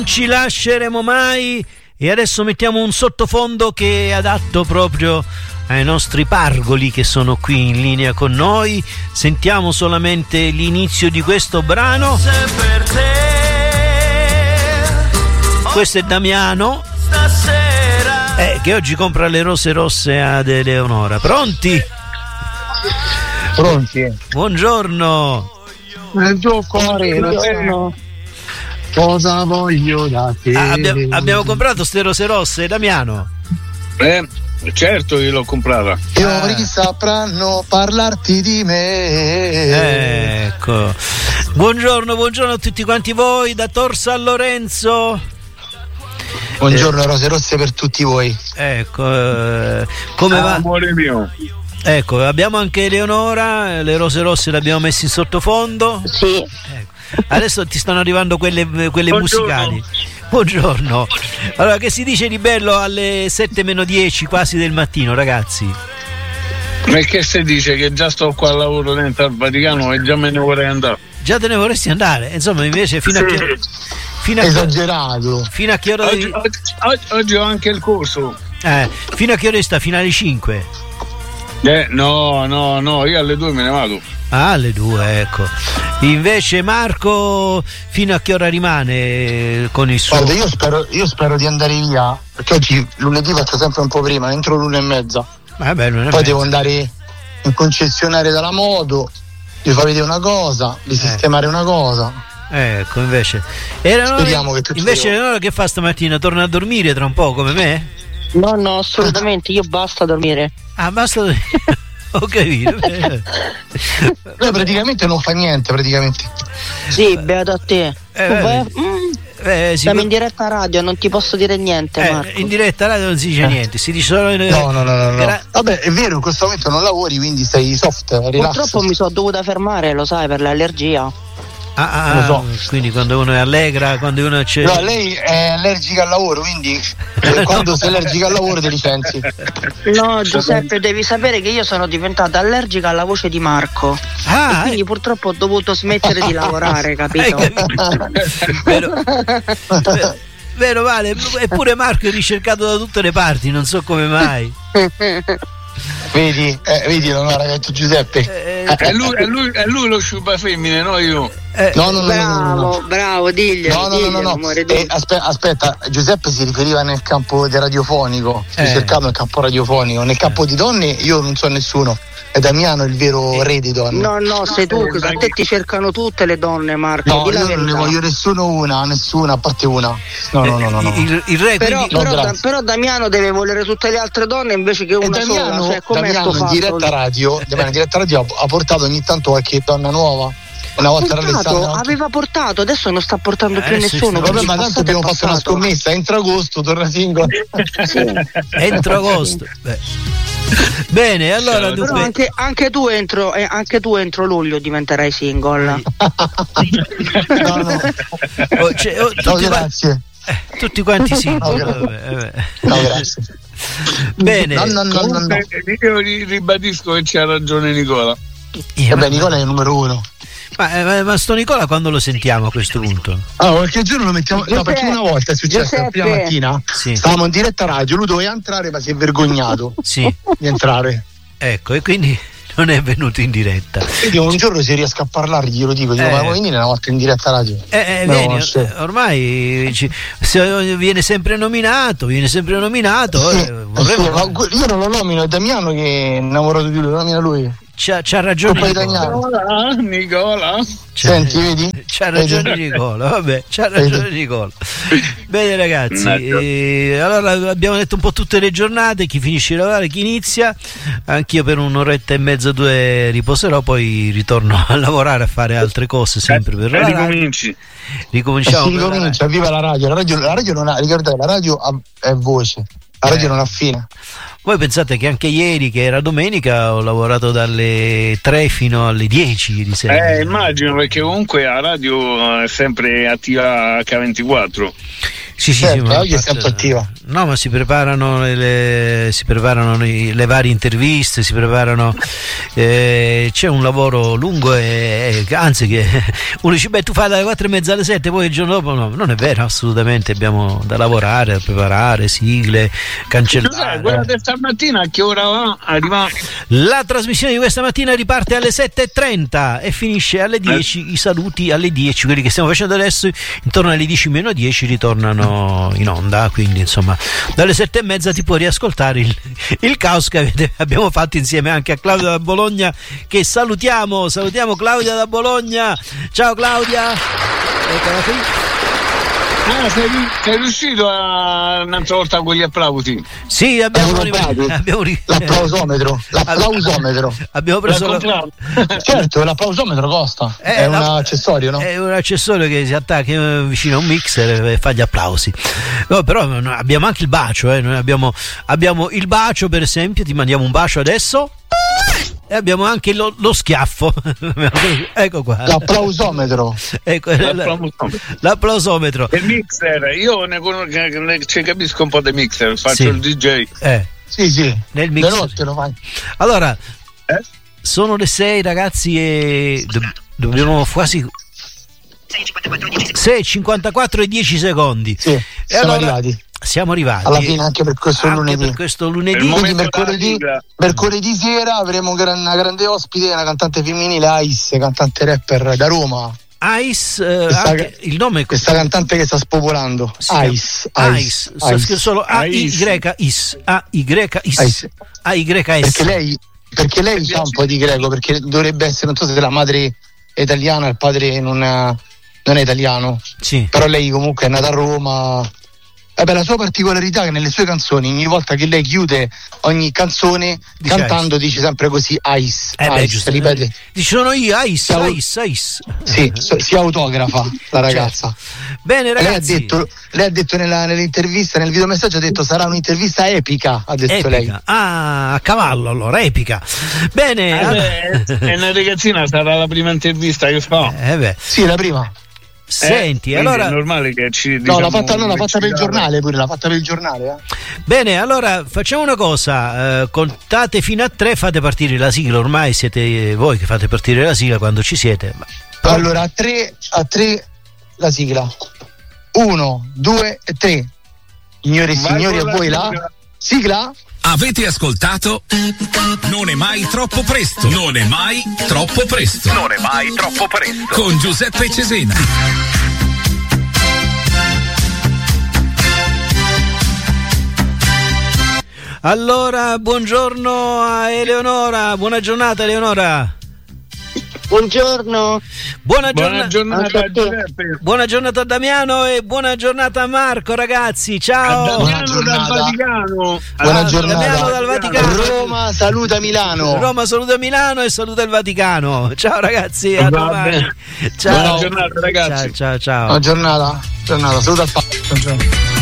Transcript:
Ci lasceremo mai. E adesso mettiamo un sottofondo che è adatto proprio ai nostri pargoli che sono qui in linea con noi. Sentiamo solamente l'inizio di questo brano. Questo è Damiano, che oggi compra le rose rosse ad Eleonora. Pronti? Pronti? Buongiorno. Il tuo cuore lo cosa voglio da te? Abbiamo comprato ste rose rosse, Damiano? Certo io l'ho comprata. Io sapranno parlarti di me. Ecco. Buongiorno a tutti quanti voi da Tor San Lorenzo. Buongiorno, rose rosse per tutti voi. Ecco, come va? Amore mio. Ecco, abbiamo anche Eleonora, le rose rosse le abbiamo messe in sottofondo. Sì. Ecco. Adesso ti stanno arrivando quelle musicali. Buongiorno. Allora, che si dice di bello alle 7:10 quasi del mattino, ragazzi? Perché se dice che già sto qua al lavoro dentro al Vaticano e già me ne vorrei andare. Già te ne vorresti andare? Insomma, invece esagerato. Fino a che ora oggi ho anche il corso. Fino a che ora sta? Fino alle 5? No, io alle 2 me ne vado. Alle 2, ecco. Invece Marco fino a che ora rimane con il suo? Guarda, io spero di andare via, perché oggi lunedì faccio sempre un po' prima, entro l'1:30. Poi devo andare in concessionaria della moto, vi fa vedere una cosa, vi sistemare una cosa. Ecco, invece speriamo che Eleonora che fa stamattina? Torna a dormire tra un po' come me? No, assolutamente, io basta dormire. Basta dormire. Ho capito. Lui praticamente non fa niente, praticamente. Sì, beato a te. Siamo in diretta radio, non ti posso dire niente, Marco. In diretta radio non si dice niente, si dice solo No. Vabbè, è vero, in questo momento non lavori, quindi sei soft, relax. Purtroppo mi sono dovuta fermare, lo sai, per l'allergia. Lo so. Quindi quando uno è allegra, quando uno c'è. No, lei è allergica al lavoro, quindi quando sei allergica al lavoro ti licenzi. No, Giuseppe, devi sapere che io sono diventata allergica alla voce di Marco. E quindi purtroppo ho dovuto smettere di lavorare, capito? Vero, Vale, eppure Marco è ricercato da tutte le parti, non so come mai. Vedi, no, ragazzo Giuseppe. È lui lo sciupa femmine, no io. Bravo, diglielo. No. Aspetta, Giuseppe si riferiva nel campo del radiofonico, ricercato nel campo radiofonico. Nel campo di donne io non so nessuno. È Damiano il vero re di donne. No, sei tu, a te ti cercano tutte le donne, Marco. No, io non ne voglio nessuna, a parte una. No. Il re, però Damiano deve volere tutte le altre donne invece che una sola. Cioè, Damiano in diretta radio ha portato ogni tanto qualche donna nuova. Una volta aveva portato, adesso non sta portando più nessuno. Vabbè, ma tanto abbiamo fatto una scommessa, entro agosto torna single. Entro agosto. Bene, allora però anche tu entro luglio diventerai single. No, grazie. Tutti quanti single. No, grazie. Bene. No. Io ribadisco che c'ha ragione Nicola. Nicola è il numero 1. Ma sto Nicola quando lo sentiamo a questo punto? Qualche giorno lo mettiamo. No, perché una volta è successo la prima mattina. Sì. Stavamo in diretta radio, lui doveva entrare, ma si è vergognato di entrare. Ecco, e quindi non è venuto in diretta. Quindi un giorno se riesco a parlargli, glielo dico, ma vuoi venire una volta in diretta radio? Ormai viene sempre nominato. Io non lo nomino, è Damiano che è innamorato di lui, lo nomina lui. C'ha ragione Nicola. Senti, vedi? C'ha ragione Nicola, Nicola. Bene ragazzi, allora abbiamo detto un po' tutte le giornate, chi finisce di lavorare, chi inizia. Anch'io per un'oretta e mezza, 2 riposerò, poi ritorno a lavorare, a fare altre cose sempre per la radio. Ricominciamo. Si ricomincia, viva la radio. La radio non ha, ricordate, la radio è voce, la radio non ha fine. Voi pensate che anche ieri, che era domenica, ho lavorato dalle 3 fino alle 10 ieri sera. Immagino, perché comunque la radio è sempre attiva H24. Sì, ma oggi è sempre attiva. No, ma si preparano le varie interviste, si preparano, c'è un lavoro lungo e anzi che uno dice beh tu fai dalle 4:30 alle 7, poi il giorno dopo no, non è vero, assolutamente abbiamo da lavorare, da preparare, sigle, cancellare. Quella di stamattina a che ora arriva? La trasmissione di questa mattina riparte alle 7:30 e finisce alle 10, i saluti alle 10, quelli che stiamo facendo adesso intorno alle 10:10 ritornano in onda, quindi insomma dalle 7:30 ti puoi riascoltare il caos che abbiamo fatto insieme anche a Claudia da Bologna, che salutiamo Claudia da Bologna. Ciao Claudia. Eccola qui. Sei riuscito un'altra volta con gli applausi? Sì, abbiamo l'applausometro. Abbiamo preso certo, l'applausometro costa. È un accessorio, no? È un accessorio che si attacca vicino a un mixer e fa gli applausi. No, però abbiamo anche il bacio, Noi abbiamo il bacio, per esempio, ti mandiamo un bacio adesso. E abbiamo anche lo schiaffo. Ecco qua. L'applausometro. Ecco, l'applausometro. Il mixer, io ci capisco un po' di mixer, faccio il DJ. Sì. Nel mixer. Lo fai. Allora, sono le 6 ragazzi e dobbiamo quasi 6:54 e 10 secondi. Sì, siamo arrivati alla fine anche per questo lunedì. Per questo lunedì. Mercoledì sera avremo una grande ospite, una cantante femminile, Ice, cantante rapper da Roma. Ice, il nome è questa cantante che sta spopolando. Ice. Solo A-Y-Is. Perché lei sa un po' di greco, perché dovrebbe essere, non so se la madre è italiana, il padre non è italiano. Sì. Però lei comunque è nata a Roma. La sua particolarità è che nelle sue canzoni, ogni volta che lei chiude ogni canzone cantando, dice sempre così Ice. Ripete. Dice sono io, Ice. Sì, si autografa la ragazza. Certo. Bene ragazzi. Lei ha detto nell'intervista, nel videomessaggio ha detto sarà un'intervista epica, ha detto lei. Ah, a cavallo allora, epica. Bene. E una ragazzina sarà la prima intervista che fa. Sì, la prima. Senti, allora è normale che l'ha fatta per il giornale pure, l'ha fatta per il giornale. Bene, allora facciamo una cosa, contate fino a 3, fate partire la sigla, ormai siete voi che fate partire la sigla quando ci siete. Allora a 3 la sigla. 1, 2 e 3. Signore e signori, a voi la sigla. Avete ascoltato? Non è mai troppo presto. Non è mai troppo presto. Non è mai troppo presto. Con Giuseppe Cesena. Allora, buongiorno a Eleonora. Buona giornata, Eleonora. Buongiorno. Buona giornata Giuseppe. Buona giornata a Damiano e buona giornata a Marco, ragazzi. Ciao. Damiano dal Vaticano. Buona giornata. Damiano dal Vaticano. Roma saluta Milano. Roma saluta Milano e saluta il Vaticano. Ciao ragazzi, a domani. Ciao. Buona giornata ragazzi. Ciao. Buona giornata. Saluta al Papa.